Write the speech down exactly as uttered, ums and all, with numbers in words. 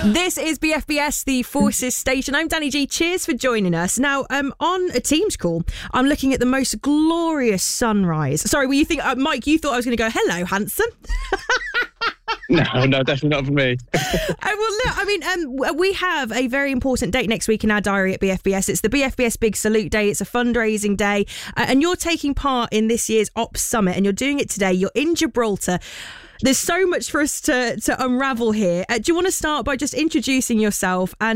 This is B F B S, the Forces Station. I'm Danny G. Cheers for joining us. Now, um, on a Teams call, I'm looking at the most glorious sunrise. Sorry, were you think, uh, Mike, you thought I was going to go, hello, handsome? No, no, definitely not for me. uh, well, look, I mean, um, we have a very important date next week in our diary at B F B S. It's the B F B S Big Salute Day. It's a fundraising day. Uh, and you're taking part in this year's Ops Summit, and you're doing it today. You're in Gibraltar. There's so much for us to, to unravel here. Uh, do you want to start by just introducing yourself and